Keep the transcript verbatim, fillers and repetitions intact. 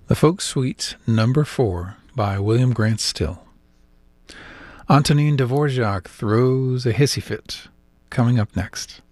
The Folk Suite Number four by William Grant Still. Antonin Dvorak throws a hissy fit. Coming up next.